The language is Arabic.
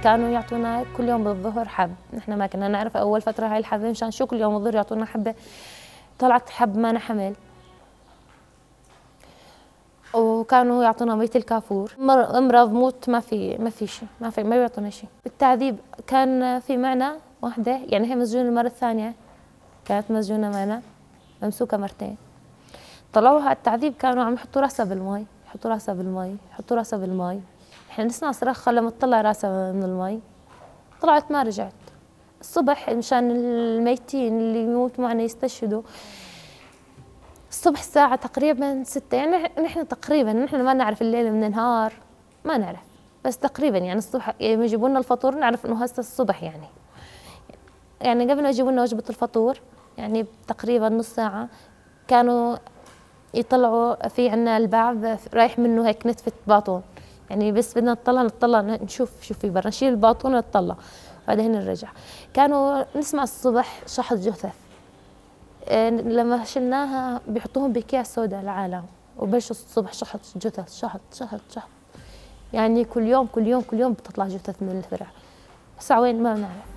كانوا يعطونا كل يوم بالظهر حب، نحن ما كنا نعرف أول فترة هاي الحبة مشان شو كل يوم الظهر يعطونا حبة. طلعت حب ما حمل. وكانوا يعطونا مية الكافور، امرض موت ما في شيء، ما بيعطونا شيء. بالتعذيب كان في معنا وحدة، يعني هي مسجونة المرة الثانية، كانت مسجونة معنا ممسوكة مرتين. طلعوها التعذيب كانوا عم يحطوا راسها بالمي، يحطوا راسها بالمي، يحطوا راسها بالمي. احنا نسمع صراخها لما تطلع راسها من المي. طلعت ما رجعت. الصبح مشان الميتين اللي يموتوا معنا يستشهدوا، الصبح الساعة تقريبا 6، يعني نحن تقريبا ما نعرف الليل من النهار، ما نعرف، بس تقريبا يعني الصبح يجيبوا لنا الفطور نعرف انه هسه الصبح، يعني قبل ما يجيبوا لنا وجبة الفطور يعني تقريبا نص ساعة كانوا يطلعوا في عنا الباب رايح منه هيك نتفة باطون، يعني بس بدنا نطلع نشوف شو في برا، نشيل الباطون ونطلع بعدين نرجع. كانوا نسمع الصبح شحط جثث، لما شلناها بيحطوهم بأكياس سوداء العالم، وبلشوا الصبح شحط جثث، شحط، يعني كل يوم بتطلع جثث من الفرع، بس عوين ما بنعرف.